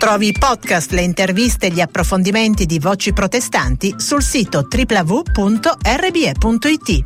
Trovi i podcast, le interviste e gli approfondimenti di Voci Protestanti sul sito www.rbe.it.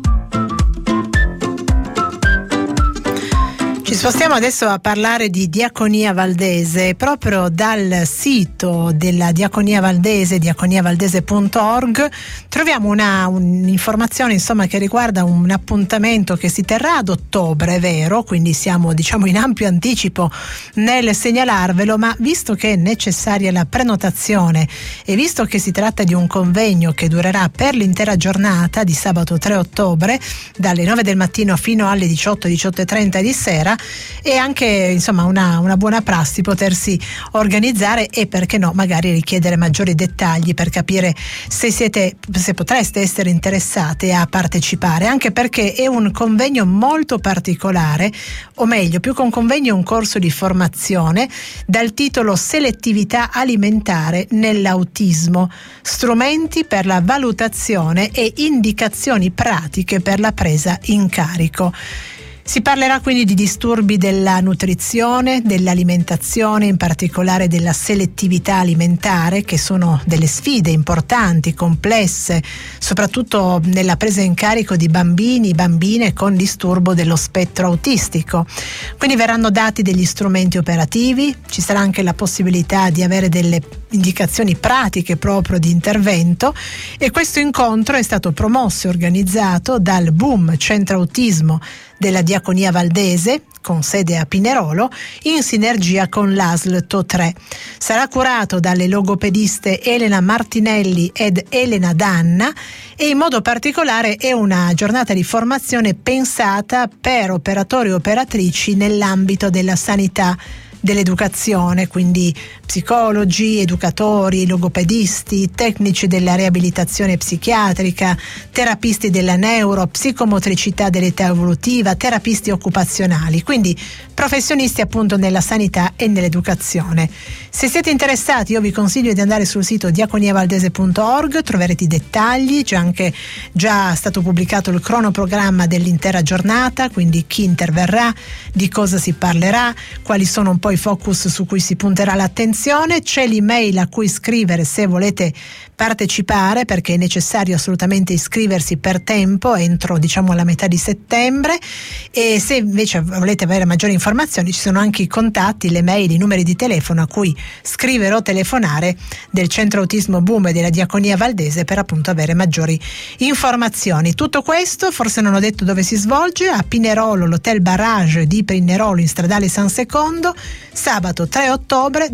Ci spostiamo adesso a parlare di Diaconia Valdese. Proprio dal sito della Diaconia Valdese, diaconiavaldese.org, troviamo un'informazione insomma che riguarda un appuntamento che si terrà ad ottobre, è vero, quindi siamo in ampio anticipo nel segnalarvelo, ma visto che è necessaria la prenotazione e visto che si tratta di un convegno che durerà per l'intera giornata di sabato 3 ottobre dalle 9 del mattino fino alle 18:30 di sera, è anche insomma una buona prassi potersi organizzare e, perché no, magari richiedere maggiori dettagli per capire se potreste essere interessate a partecipare, anche perché è un convegno molto particolare, o meglio, più che un convegno è un corso di formazione dal titolo Selettività alimentare nell'autismo, strumenti per la valutazione e indicazioni pratiche per la presa in carico. Si parlerà quindi di disturbi della nutrizione, dell'alimentazione, in particolare della selettività alimentare, che sono delle sfide importanti, complesse, soprattutto nella presa in carico di bambini, bambine con disturbo dello spettro autistico. Quindi verranno dati degli strumenti operativi, ci sarà anche la possibilità di avere delle indicazioni pratiche proprio di intervento, e questo incontro è stato promosso e organizzato dal Boom Centro Autismo della Diaconia Valdese, con sede a Pinerolo, in sinergia con l'ASL TO3. Sarà curato dalle logopediste Elena Martinelli ed Elena Danna, e in modo particolare è una giornata di formazione pensata per operatori e operatrici nell'ambito della sanità dell'educazione, quindi psicologi, educatori, logopedisti, tecnici della riabilitazione psichiatrica, terapisti della psicomotricità dell'età evolutiva, terapisti occupazionali, quindi professionisti appunto nella sanità e nell'educazione. Se siete interessati, io vi consiglio di andare sul sito diaconiavaldese.org, troverete i dettagli, c'è anche già stato pubblicato il cronoprogramma dell'intera giornata, quindi chi interverrà, di cosa si parlerà, quali sono un po' i focus su cui si punterà l'attenzione. C'è l'email a cui scrivere se volete partecipare, perché è necessario assolutamente iscriversi per tempo entro la metà di settembre, e se invece volete avere maggiori informazioni ci sono anche i contatti, le mail, i numeri di telefono a cui scrivere o telefonare del Centro Autismo Boom e della Diaconia Valdese per appunto avere maggiori informazioni. Tutto questo, forse non ho detto dove si svolge, a Pinerolo, l'Hotel Barrage di Pinerolo in Stradale San Secondo, sabato 3 ottobre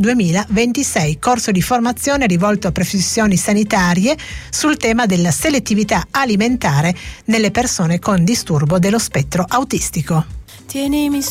2026, corso di formazione rivolto a professioni sanitarie sul tema della selettività alimentare nelle persone con disturbo dello spettro autistico. Tienimi